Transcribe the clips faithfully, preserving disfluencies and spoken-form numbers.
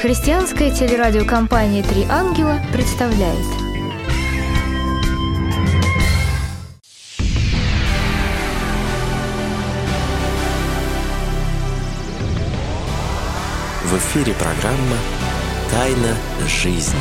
Христианская телерадиокомпания «Три ангела» представляет. В эфире программа «Тайна жизни».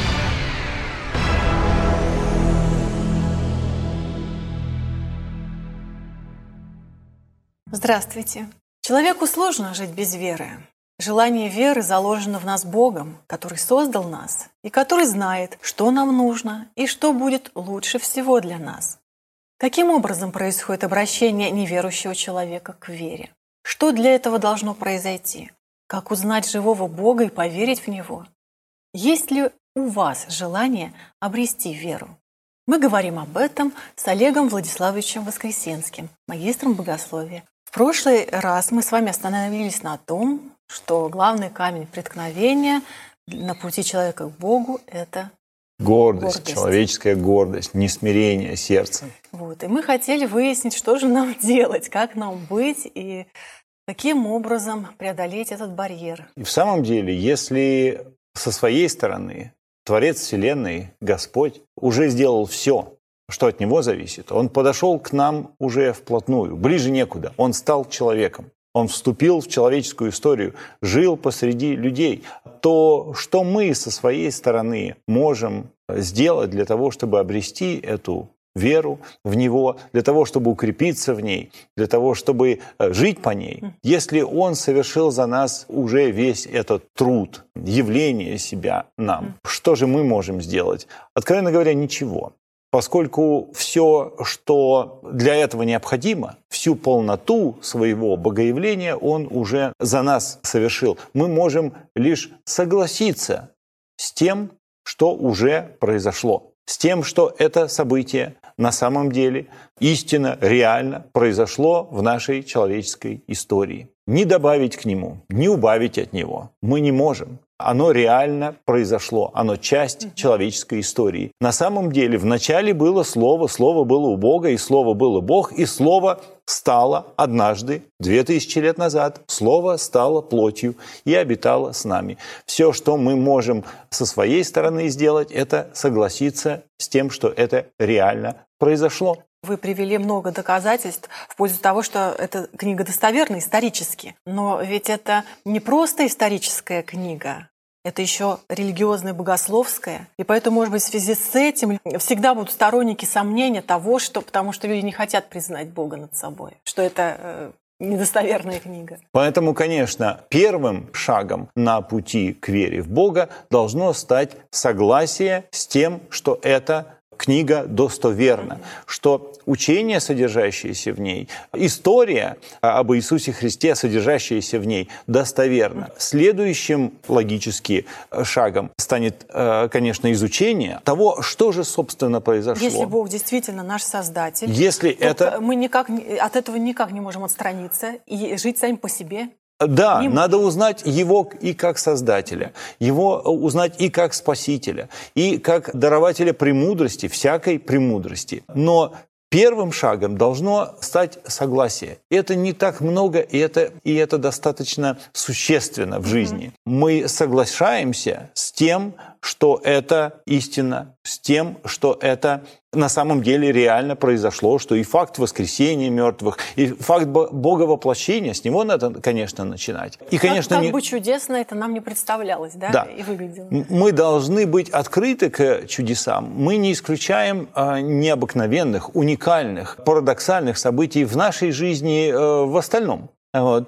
Здравствуйте. Человеку сложно жить без веры. Желание веры заложено в нас Богом, который создал нас и который знает, что нам нужно и что будет лучше всего для нас. Каким образом происходит обращение неверующего человека к вере? Что для этого должно произойти? Как узнать живого Бога и поверить в Него? Есть ли у вас желание обрести веру? Мы говорим об этом с Олегом Владиславовичем Воскресенским, магистром богословия. В прошлый раз мы с вами остановились на том, что главный камень преткновения на пути человека к Богу – это гордость, гордость, человеческая гордость, несмирение сердца. Вот. И мы хотели выяснить, что же нам делать, как нам быть и каким образом преодолеть этот барьер. И в самом деле, если со своей стороны Творец Вселенной, Господь, уже сделал все, что от Него зависит, Он подошел к нам уже вплотную, ближе некуда, Он стал человеком. Он вступил в человеческую историю, жил посреди людей. То, что мы со своей стороны можем сделать для того, чтобы обрести эту веру в Него, для того, чтобы укрепиться в ней, для того, чтобы жить по ней, если Он совершил за нас уже весь этот труд, явление себя нам, что же мы можем сделать? Откровенно говоря, ничего. Поскольку все, что для этого необходимо, всю полноту своего богоявления Он уже за нас совершил. Мы можем лишь согласиться с тем, что уже произошло, с тем, что это событие на самом деле истинно, реально произошло в нашей человеческой истории. Не добавить к нему, не убавить от него мы не можем. Оно реально произошло, оно часть человеческой истории. На самом деле, вначале было Слово, Слово было у Бога, и Слово было Бог, и Слово стало однажды, две тысячи лет назад, Слово стало плотью и обитало с нами. Все, что мы можем со своей стороны сделать, это согласиться с тем, что это реально произошло. Вы привели много доказательств в пользу того, что эта книга достоверна исторически. Но ведь это не просто историческая книга, это еще религиозная, богословская. И поэтому, может быть, в связи с этим всегда будут сторонники сомнения того, что, потому что люди не хотят признать Бога над собой, что это э, недостоверная книга. Поэтому, конечно, первым шагом на пути к вере в Бога должно стать согласие с тем, что это книга достоверна, что учение, содержащееся в ней, история об Иисусе Христе, содержащаяся в ней, достоверна. Следующим логически шагом станет, конечно, изучение того, что же, собственно, произошло. Если Бог действительно наш Создатель, Если то это... мы никак, от этого никак не можем отстраниться и жить сами по себе. Да, надо узнать Его и как Создателя, Его узнать и как Спасителя, и как дарователя премудрости, всякой премудрости. Но первым шагом должно стать согласие. Это не так много, и это, и это достаточно существенно в жизни. Мы соглашаемся с тем, что это истина, с тем, что это на самом деле реально произошло, что и факт воскресения мертвых, и факт Бога воплощения, с него надо, конечно, начинать. И, конечно, как, как не... бы чудесно это нам не представлялось, да, да. И выглядело. Мы должны быть открыты к чудесам. Мы не исключаем а, необыкновенных, уникальных, парадоксальных событий в нашей жизни а, в остальном. Вот.